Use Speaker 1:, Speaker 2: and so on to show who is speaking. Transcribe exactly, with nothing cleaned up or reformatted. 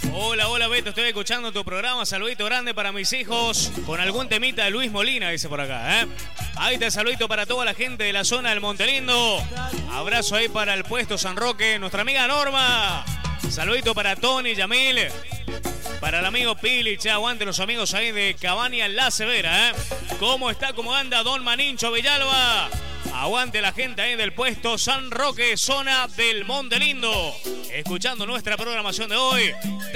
Speaker 1: Hola, hola Beto, estoy escuchando tu programa. Saludito grande para mis hijos. Con algún temita de Luis Molina, dice por acá, ¿eh? Ahí te saludito para toda la gente de la zona del Montelindo. Abrazo ahí para el puesto San Roque. Nuestra amiga Norma. Saludito para Tony, Yamil. Para el amigo Pili, che, aguante los amigos ahí de Cabaña La Severa, ¿eh? ¿Cómo está, cómo anda Don Manincho Villalba? Aguante la gente ahí del puesto San Roque, zona del Montelindo. Escuchando nuestra programación de hoy.